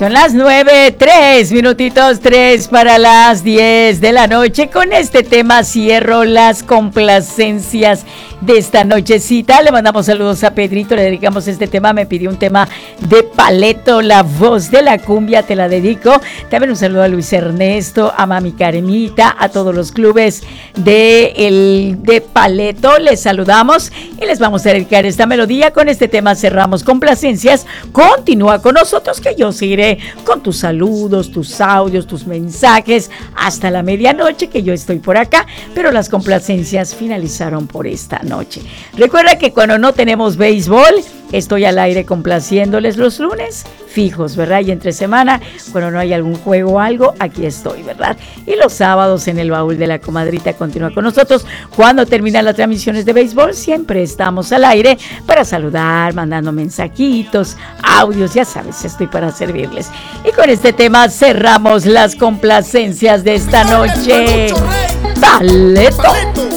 Son las 9, 3 minutitos, 3 para las 10 de la noche. Con este tema cierro las complacencias de esta nochecita. Le mandamos saludos a Pedrito, le dedicamos este tema. Me pidió un tema de Paleto, la voz de la cumbia, te la dedico. También un saludo a Luis Ernesto, a Mami Carmita, a todos los clubes de Paleto. Les saludamos y les vamos a dedicar esta melodía. Con este tema cerramos complacencias. Continúa con nosotros, que yo seguiré con tus saludos, tus audios, tus mensajes hasta la medianoche, que yo estoy por acá, pero las complacencias finalizaron por esta noche. Recuerda que cuando no tenemos béisbol, estoy al aire complaciéndoles los lunes fijos, ¿verdad? Y entre semana, cuando no hay algún juego o algo, aquí estoy, ¿verdad? Y los sábados en el baúl de la comadrita continúa con nosotros. Cuando terminan las transmisiones de béisbol, siempre estamos al aire para saludar, mandando mensajitos, audios, ya sabes, estoy para servirles. Y con este tema cerramos las complacencias de esta noche. ¡Paleto!